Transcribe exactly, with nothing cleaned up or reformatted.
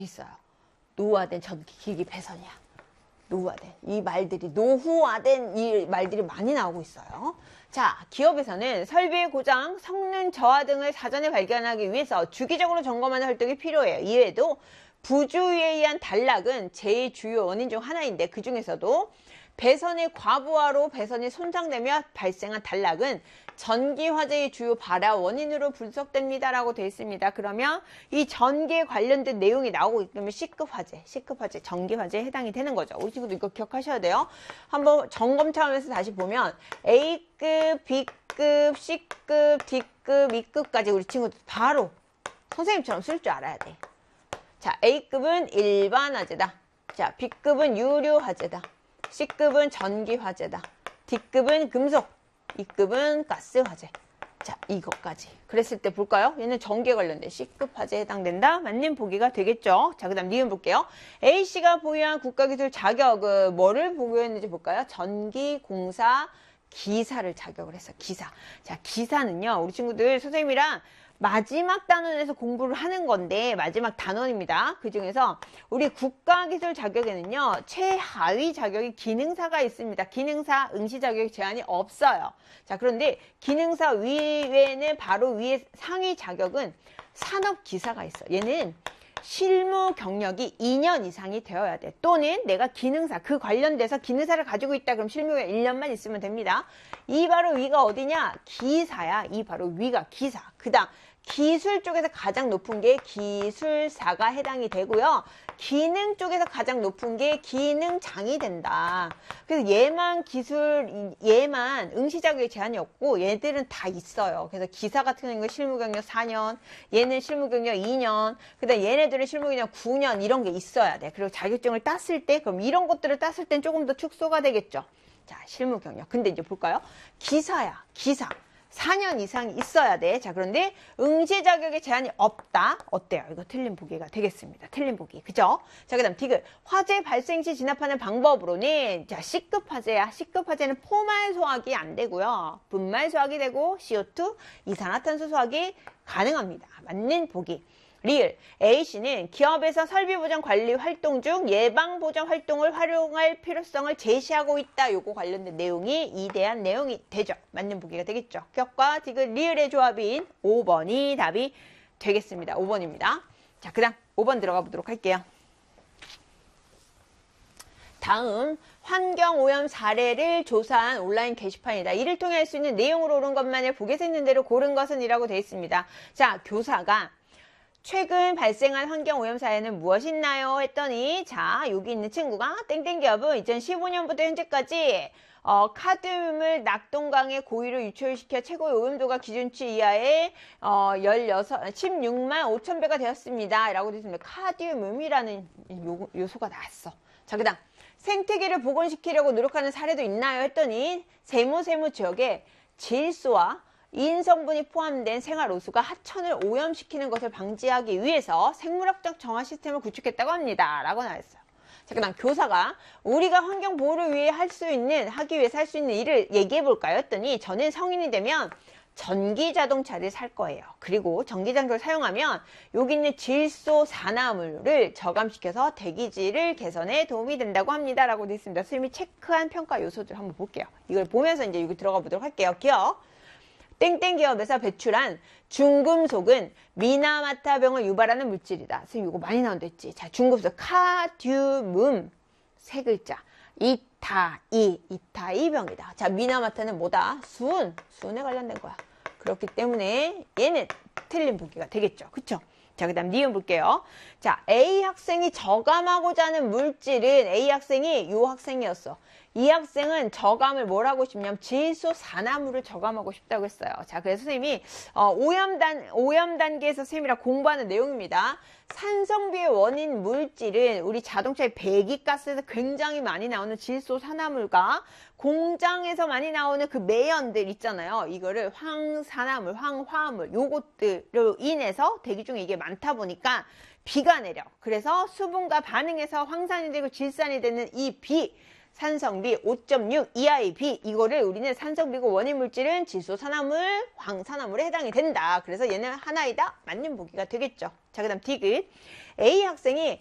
있어요. 노후화된 전기기기 배선이야. 노후화된 이 말들이 노후화된 이 말들이 많이 나오고 있어요. 자, 기업에서는 설비의 고장, 성능 저하 등을 사전에 발견하기 위해서 주기적으로 점검하는 활동이 필요해요. 이외에도 부주의에 의한 단락은 제일 주요 원인 중 하나인데 그 중에서도 배선의 과부하로 배선이 손상되며 발생한 단락은 전기화재의 주요 발화 원인으로 분석됩니다 라고 되어 있습니다. 그러면 이 전기에 관련된 내용이 나오고 있다면 C급 화재, C급 화재, 전기화재에 해당이 되는 거죠. 우리 친구도 이거 기억하셔야 돼요. 한번 점검 차원에서 다시 보면 A급, B급, C급, D급, E급까지 우리 친구들 바로 선생님처럼 쓸 줄 알아야 돼. 자, A급은 일반 화재다. 자, B급은 유료 화재다. C급은 전기 화재다. D급은 금속, E급은 가스 화재. 자, 이것까지. 그랬을 때 볼까요? 얘는 전기에 관련된 C급 화재에 해당된다. 맞는 보기가 되겠죠. 자, 그 다음 니은 볼게요. A씨가 보유한 국가기술 자격은 뭐를 보유했는지 볼까요? 전기공사 기사를 자격을 했어. 기사. 자, 기사는요. 우리 친구들 선생님이랑 마지막 단원에서 공부를 하는 건데 마지막 단원입니다. 그 중에서 우리 국가기술 자격에는요. 최하위 자격이 기능사가 있습니다. 기능사 응시 자격이 제한이 없어요. 자, 그런데 기능사 위에는 바로 위에 상위 자격은 산업기사가 있어. 얘는 실무 경력이 이 년 이상이 되어야 돼. 또는 내가 기능사, 그 관련돼서 기능사를 가지고 있다. 그럼 실무가 일 년만 있으면 됩니다. 이 바로 위가 어디냐? 기사야. 이 바로 위가 기사. 그 다음 기술 쪽에서 가장 높은 게 기술사가 해당이 되고요. 기능 쪽에서 가장 높은 게 기능장이 된다. 그래서 얘만 기술, 얘만 응시 자격에 제한이 없고 얘들은 다 있어요. 그래서 기사 같은 경우는 실무 경력 사 년, 얘는 실무 경력 이 년, 그 다음 얘네들은 실무 경력 구 년 이런 게 있어야 돼. 그리고 자격증을 땄을 때 그럼 이런 것들을 땄을 땐 조금 더 축소가 되겠죠. 자, 실무 경력. 근데 이제 볼까요? 기사야, 기사. 사 년 이상 있어야 돼. 자, 그런데 응시 자격에 제한이 없다. 어때요? 이거 틀린 보기가 되겠습니다. 틀린 보기. 그죠? 자, 그 다음 디귿. 화재 발생 시 진압하는 방법으로는 자, C급 화재야. C급 화재는 포말 소화기 안 되고요. 분말 소화기 되고 씨오 투, 이산화탄소 소화기 가능합니다. 맞는 보기. 리을. A씨는 기업에서 설비보전 관리 활동 중 예방보전 활동을 활용할 필요성을 제시하고 있다. 요거 관련된 내용이 이 대한 내용이 되죠. 맞는 보기가 되겠죠. 격과 디귿 리을의 조합인 오 번이 답이 되겠습니다. 오 번입니다. 자, 그 다음 오 번 들어가 보도록 할게요. 다음 환경오염 사례를 조사한 온라인 게시판이다. 이를 통해 할 수 있는 내용으로 옳은 것만을 보게서 있는 대로 고른 것은 이라고 되어 있습니다. 자, 교사가 최근 발생한 환경오염 사례는 무엇이 있나요? 했더니 자, 여기 있는 친구가 땡땡기업은 이천십오 년부터 현재까지 어, 카드뮴을 낙동강에 고의로 유출시켜 최고의 오염도가 기준치 이하의 어, 십육만 오천 배가 되었습니다. 라고 되어 있습니다. 카드뮴이라는 요, 요소가 나왔어. 자, 그 다음 생태계를 복원시키려고 노력하는 사례도 있나요? 했더니 세무세무 지역에 질소와 인성분이 포함된 생활오수가 하천을 오염시키는 것을 방지하기 위해서 생물학적 정화 시스템을 구축했다고 합니다. 라고 나왔어요. 자, 그 다음 교사가 우리가 환경보호를 위해 할 수 있는, 하기 위해서 할 수 있는 일을 얘기해 볼까요? 했더니 저는 성인이 되면 전기자동차를 살 거예요. 그리고 전기장소를 사용하면 여기 있는 질소 산화물을 저감시켜서 대기질을 개선에 도움이 된다고 합니다. 라고 되어 있습니다. 선생님이 체크한 평가 요소들 한번 볼게요. 이걸 보면서 이제 여기 들어가 보도록 할게요. 기억. 땡땡 기업에서 배출한 중금속은 미나마타병을 유발하는 물질이다. 선생님 이거 많이 나온다 했지. 자, 중금속 카듐 세 글자 이타이 이타이병이다. 자, 미나마타는 뭐다? 수은 수은에 관련된 거야. 그렇기 때문에 얘는 틀린 보기가 되겠죠. 그쵸? 자, 그 다음 니은 볼게요. 자, A 학생이 저감하고자 하는 물질은 A 학생이 요 학생이었어. 이 학생은 저감을 뭘 하고 싶냐면 질소 산화물을 저감하고 싶다고 했어요. 자, 그래서 선생님이 어, 오염단, 오염 단계에서 선생님이랑 공부하는 내용입니다. 산성비의 원인 물질은 우리 자동차의 배기가스에서 굉장히 많이 나오는 질소 산화물과 공장에서 많이 나오는 그 매연들 있잖아요. 이거를 황산화물, 황화물 요것들로 인해서 대기 중에 이게 많다 보니까 비가 내려. 그래서 수분과 반응해서 황산이 되고 질산이 되는 이 비, 산성비 오 점 육 이하의 B. 이거를 우리는 산성비고 원인 물질은 질소 산화물, 황산화물에 해당이 된다. 그래서 얘는 하나이다. 맞는 보기가 되겠죠. 자, 그 다음 디귿. A 학생이